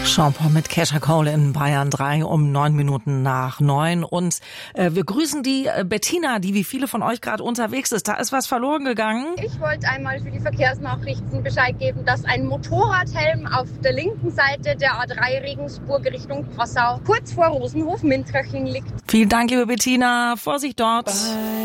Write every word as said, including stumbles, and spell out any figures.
Jean-Paul mit Kesha Cole in Bayern drei um neun Minuten nach neun. Und äh, wir grüßen die äh, Bettina, die wie viele von euch gerade unterwegs ist. Da ist was verloren gegangen. Ich wollte einmal für die Verkehrsnachrichten Bescheid geben, dass ein Motorradhelm auf der linken Seite der A drei Regensburg Richtung Passau kurz vor Rosenhof-Mintraching liegt. Vielen Dank, liebe Bettina. Vorsicht dort. Bye.